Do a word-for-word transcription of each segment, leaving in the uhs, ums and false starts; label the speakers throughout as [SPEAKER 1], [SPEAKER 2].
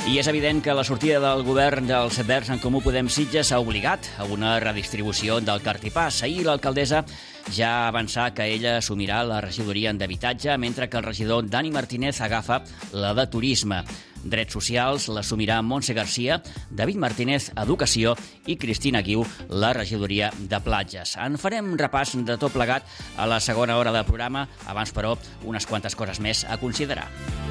[SPEAKER 1] I és evident que la sortida del govern dels Verds en Comú Podem Sitges ha obligat a una redistribució del cartipàs. Ahir l'alcaldessa ja ha avançat que ella assumirà la regidoria d'habitatge, mentre que el regidor Dani Martínez agafa la de turisme. Drets socials l'assumirà Montse Garcia, David Martínez, Educació i Cristina Guiu, la regidoria de platges. En farem repàs de tot plegat a la segona hora del programa, abans, però, unes quantes coses més a considerar.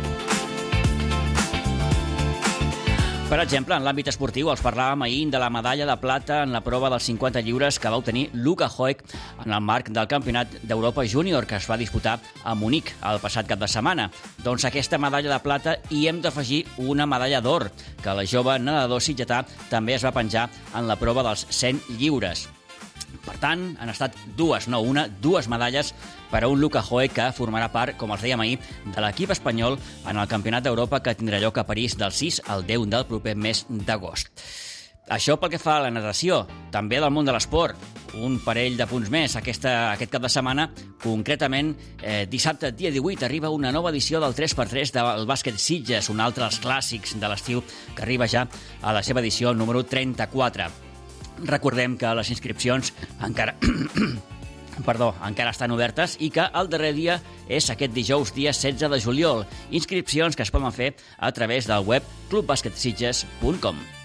[SPEAKER 1] Per exemple, en l'àmbit esportiu, els parlàvem ahir de la medalla de plata en la prova dels cinquanta lliures que va obtenir Luka Hoek en el marc del Campionat d'Europa Júnior que es va disputar a Munic el passat cap de setmana. Doncs aquesta medalla de plata hi hem d'afegir una medalla d'or, que la jove nedador sitgetà també es va penjar en la prova dels cent lliures. Per tant, han estat dues, no una, dues medalles per a un Luka Hoek que formarà part, com els dèiem ahir, de l'equip espanyol en el Campionat d'Europa que tindrà lloc a París del sis al deu del proper mes d'agost. Això pel que fa a la natació, també del món de l'esport. Un parell de punts més aquesta, aquest cap de setmana. Concretament, eh, dissabte, dia divuit, arriba una nova edició del tres per tres del bàsquet Sitges, un altre dels clàssics de l'estiu que arriba ja a la seva edició número trenta-quatre. Recordem que les inscripcions encara... Perdó, encara estan obertes i que el darrer dia és aquest dijous, dia setze de juliol. Inscripcions que es poden fer a través del web club basket sitges punt com.